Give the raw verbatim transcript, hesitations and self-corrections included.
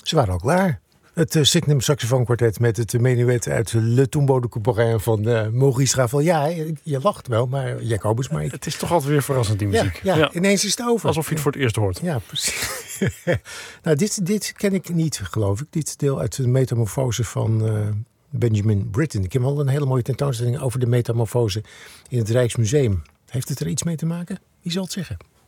Ze waren al klaar. Het uh, Sydenham saxofoonkwartet met het menuet uit Le Tombeau de Couperin van uh, Maurice Ravel. Ja, je, je lacht wel, maar Jacobus Mike. Het is toch altijd weer verrassend, die muziek. Ja, ja, ja. Ineens is het over. Alsof je het voor het eerst hoort. Ja, precies. nou, dit, dit ken ik niet, geloof ik. Dit deel uit de metamorfose van uh, Benjamin Britten. Ik heb al een hele mooie tentoonstelling over de metamorfose in het Rijksmuseum. Heeft het er iets mee te maken? Wie zal het zeggen?